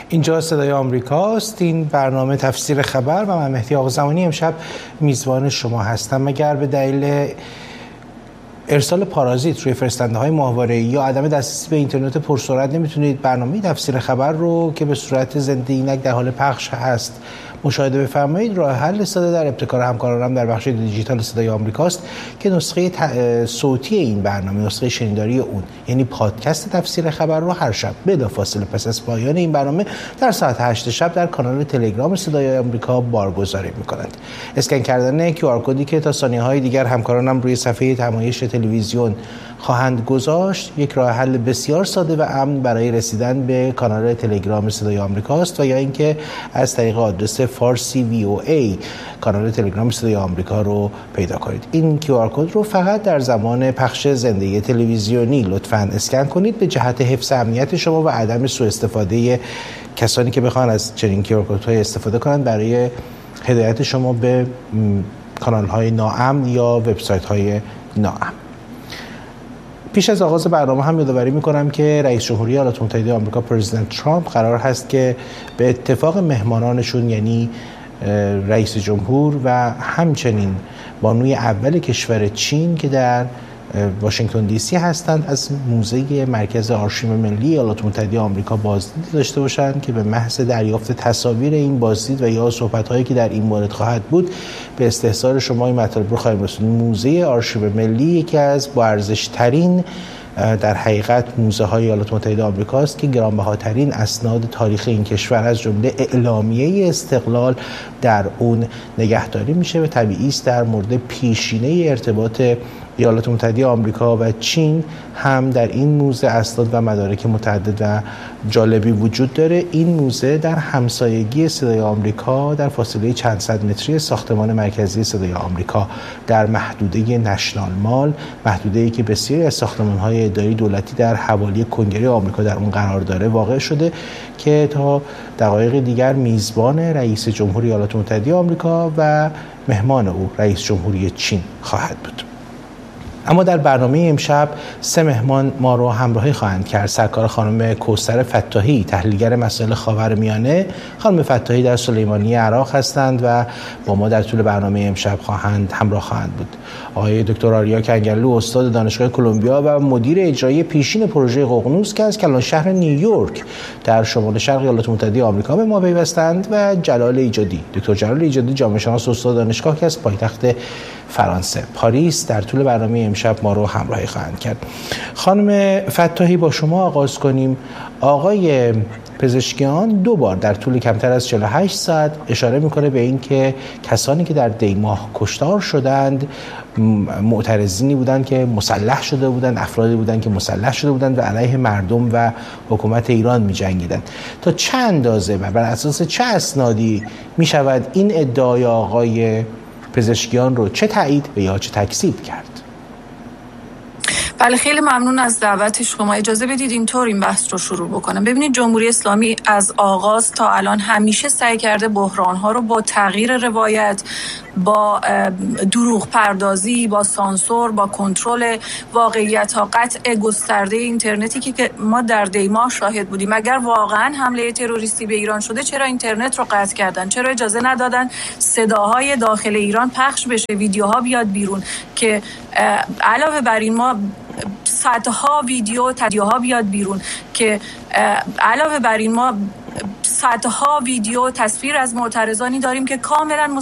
اینجا صدای آمریکاست. این برنامه تفسیر خبر و من مهدی آقازمانی امشب میزبان شما هستم. مگر به دلیل ارسال پارازیت روی فرستنده‌های ماهواره‌ای یا عدم دسترسی به اینترنت پرسرعت نمیتونید برنامه تفسیر خبر رو که به صورت زنده اینک در حال پخش هست مشاهده بفرمایید. راه حل ساده در ابتکار همکارانم در بخش دیجیتال صدای آمریکاست که نسخه صوتی این برنامه، نسخه شنیداری اون یعنی پادکست تفسیر خبر رو هر شب بلافاصله پس از پایان این برنامه در ساعت 8 شب در کانال تلگرام صدای آمریکا بارگذاری می‌کنند. اسکن کردن QR کدی که تا ثانیه‌های دیگر همکارانم روی صفحه همایش تلویزیون خواهند گذاشت یک راه حل بسیار ساده و امن برای رسیدن به کانال تلگرام صدای آمریکاست و یا اینکه از طریق آدرس فارسی VOA کانال تلگرام صدای آمریکا رو پیدا کنید. این QR کد رو فقط در زمان پخش زنده تلویزیونی لطفاً اسکن کنید به جهت حفظ امنیت شما و عدم سوء استفاده کسانی که بخوان از چنین QR کدهای استفاده کنند برای هدایت شما به کانال‌های ناامن یا وبسایت‌های ناامن. پیش از آغاز برنامه هم یادآوری می‌کنم که رئیس جمهوری ایالات متحده آمریکا پرزیدنت ترامپ قرار هست که به اتفاق مهمانانشون یعنی رئیس جمهور و همچنین بانوی اول کشور چین که در واشنگتن دی سی هستند از موزه مرکز آرشیو ملی ایالات متحده آمریکا بازدید داشته باشند که به محض دریافت تصاویر این بازدید و یا صحبت‌هایی که در این مورد خواهد بود به استحضار شما این مطالب رو خواهیم رسوند. موزه آرشیو ملی یکی از با ارزش‌ترین در حقیقت موزه های ایالات متحده آمریکا است که گرانبهاترین اسناد تاریخ این کشور از جمله اعلامیه استقلال در اون نگهداری میشه و طبیعی است در مورد پیشینه ارتباط ایالات متحده آمریکا و چین هم در این موزه اسناد و مدارک متعدد و جالبی وجود داره. این موزه در همسایگی صدای آمریکا در فاصله چند صد متری ساختمان مرکزی صدای آمریکا در محدوده نشنال مال، محدوده‌ای که بسیاری از ساختمان‌های اداری دولتی در حوالی کنگره آمریکا در اون قرار داره واقع شده که تا دقایق دیگر میزبان رئیس جمهوری ایالات متحده آمریکا و مهمان او رئیس جمهوری چین خواهد بود. اما در برنامه امشب 3 مهمان ما رو همراهی خواهند کرد. سرکار خانم کوثر فتاحی، تحلیلگر مسائل خاورمیانه. خانم فتاحی در سلیمانی عراق هستند و با ما در طول برنامه امشب همراه خواهند بود. آقای دکتر آریا کنگرلو، استاد دانشگاه کلمبیا و مدیر اجرایی پیشین پروژه ققنوس که از کلان شهر نیویورک در شمال شرق ایالات متحده آمریکا به ما پیوستند و جلال ایجادی، دکتر جلال ایجادی، جامعه شناس، استاد دانشگاه که از پایتخت فرانسه پاریس در طول برنامه امشب ما رو همراهی خواهند کرد. خانم فتاحی با شما آغاز کنیم. آقای پزشکیان 2 بار در طول کمتر از 48 ساعت اشاره میکنه به این که کسانی که در دیماه کشتار شدند معترضینی بودند که مسلح شده بودند، افرادی بودند که مسلح شده بودند و علیه مردم و حکومت ایران می‌جنگیدند. تا چه اندازه و بر اساس چه اسنادی میشود این ادعای آقای پزشکیان رو چه تایید و یا چه تکذیب کرد؟ بله، خیلی ممنون از دعوت شما. اجازه بدید اینطور این بحث رو شروع بکنم. ببینید، جمهوری اسلامی از آغاز تا الان همیشه سعی کرده بحران‌ها رو با تغییر روایت، با دروغ پردازی، با سانسور، با کنترل واقعیت‌ها، قطع گسترده اینترنتی که ما در دیماه شاهد بودیم. اگر واقعا حمله تروریستی به ایران شده چرا اینترنت رو قطع کردن؟ چرا اجازه ندادن صداهای داخل ایران پخش بشه، ویدیوها بیاد بیرون که علاوه بر این ما صدها ویدیو تدیوها بیاد بیرون که علاوه بر این ما صدها ویدیو تصویر از معترضانی داریم که کاملا